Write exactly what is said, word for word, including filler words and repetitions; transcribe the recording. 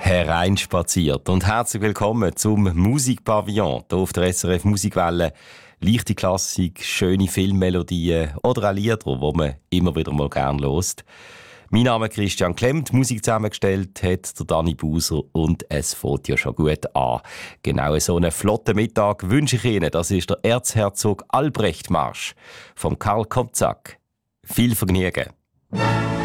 hereinspaziert. Und herzlich willkommen zum Musikpavillon hier auf der S R F Musikwelle. Leichte Klassik, schöne Filmmelodien oder auch Lieder, die man immer wieder mal gerne hört. Mein Name ist Christian Klemm, die Musik zusammengestellt hat der Dani Buser und es fängt ja schon gut an. Genau so einen flotten Mittag wünsche ich Ihnen. Das ist der Erzherzog Albrecht Marsch vom Karl Kontzack. Viel Vergnügen!